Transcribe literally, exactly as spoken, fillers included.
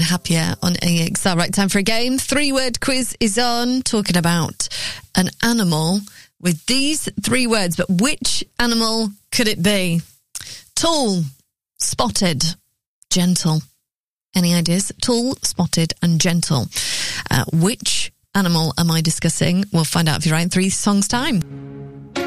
happier on A X R. Right, time for a game. Three-word quiz is on, talking about an animal with these three words. But which animal could it be? Tall, spotted, gentle. Any ideas? Tall, spotted and gentle. Uh, which animal am I discussing? We'll find out if you're right in three songs' time.